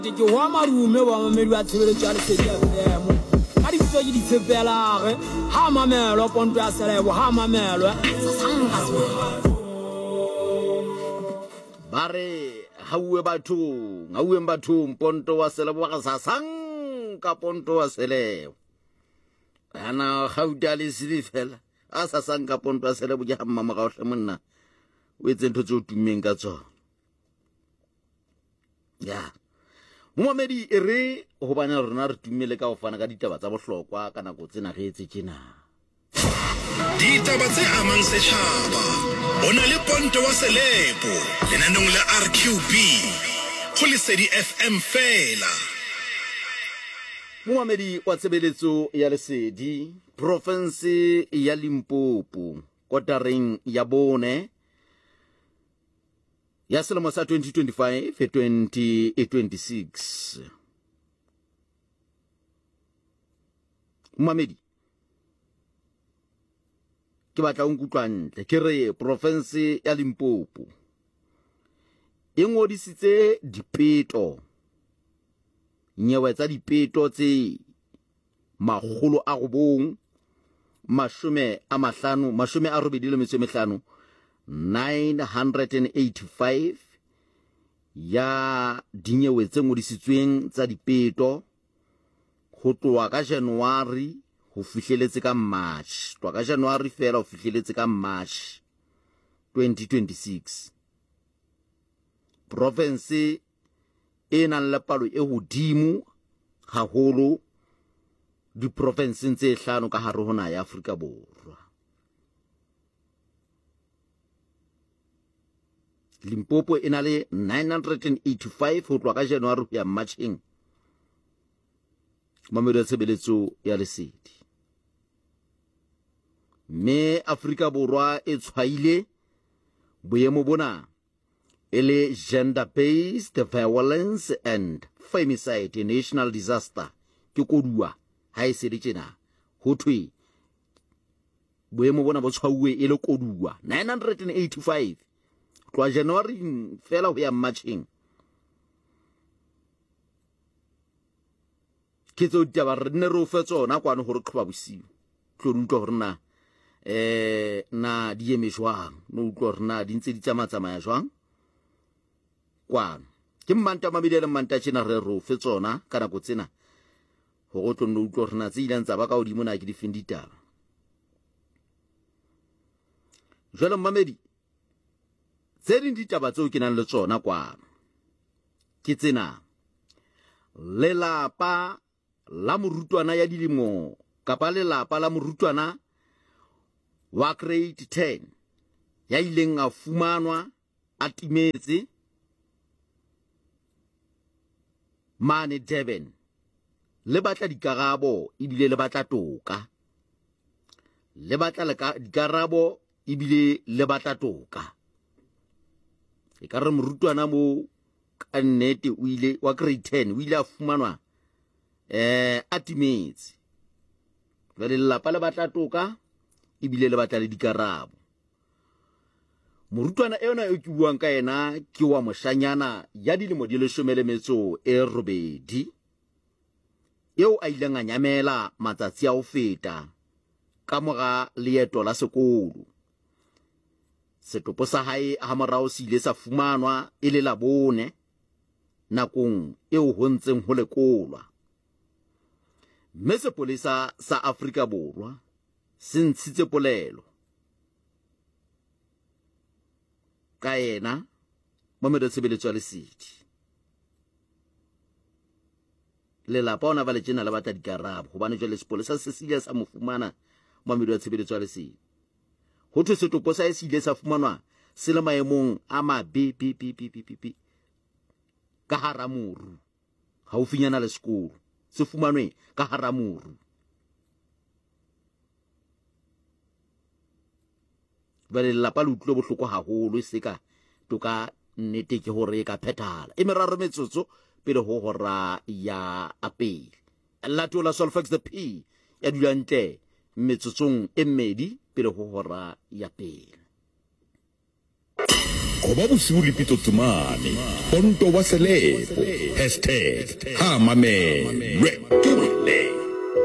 ke wa marume wa mamedi wa tshebeletso ya Lesedi FM ka ditso ke ditshepelare ha mamelo ponto ya selebo ha mamelo bare hauwe batho ponto wa selebo ga sasang ka ponto wa selebo ana gauta le sedi fela a sasang ka ponto wa selebo ke hamma ga ohle monna o etse ntho tse o tummeng ka tsona ya Momamedi ere ho bana rona re tumele ka ho fana ka ditaba tsa bohlokwa kana go tsena ge etse tjena ditaba tse amang setjhaba ona le ponto wa selebo lenanong la RQB go Lesedi FM fela Momamedi wa tshebeletso ya Lesedi province ya Limpopo kotareng ya bone ya selemo sa 2025-2026 Momamedi ke batla o nkutlwa ntle ke re province ya Limpopo e ngodisitse dipeto nyewe tsa dipeto tse 985 ya dinyewe tse ngodisitsweng tsa dipeto ho tloa ka January ho fihleletse ka March tloa ka January fela ho fihleletse ka March 2026 province e nang le palo e hodimo haholo di province tse hlano ka hare ho naha ya Afrika Borwa Limpopo e na le 985 ho tloa ka January ho ya Marching Momamedi wa tshebeletso ya Lesedi me Afrika Borwa e tshwaile boemo bona ele gender based violence and femicide national disaster ke kodua ha e se di tjena ho thwe boemo bona bo tshwauwe ele kodua 985 tloa January fela ho ya Marching ke tso ditaba re nne re o fe tsona kwane hore qhoba bosiu tlo utlwa hore na di eme jwang no utlwa hore na di ntse di tsamaya jwang kwane ke mmanta mabedi le mmanta tjena re o fe tsona ka nako tsena ho go tlo no utlwa hore na tse ileng tsa ba ka hodimo na ke di feng ditaba jwale Momamedi tse ding ditaba tseo ke nang le tsona kwa ke tsena lelapa la morutwana ya dilemo kapa lelapa la morutwana wa grade 10 ya ileng a fumanwa a timetse mane Durban le batla dikarabo ibile le batla toka le batla dikarabo ibile le batla toka e ka re morutwana mo ka nnete o ile wa grade 10 o ile a fumanwa a timetse le lelapa le batla toka ibile le batla le dikarabo morutwana ena e ke buang ka ena ke wa moshanyana ya dilemo di 18 eo a ileng a nyamela matsatsi a ho feta ka mora leeto la sekolo setopo sa hae ha morao se ile sa fumanwa e le la bone nakong eo ho ntseng ho lekolwa mme sepolesa sa Afrika Borwa se ntshitse polelo ka ena Momamedi wa tshebeletso ya Lesedi lelapa ona ba le tjena le batla dikarabo hobane jwale sepolesa se se ile sa mo fumana Momamedi wa tshebeletso ya Lesedi ho thwe setopo sa se ile sa fumanwa se le maemong a mabe ka hara moru haufinyana le sekolo se fumanwe ka hara moru bale lapa le utlwe bohloko haholo e seka toka nnete ke hore ka phethala e meraro metsotso pele ho hora ya apele Latola Solfax the P ya dulantle metsotsong e mmedi pele ho hora ya pele qoba bosiu le pitsotsomane ponto wa selepo #ha mamelwe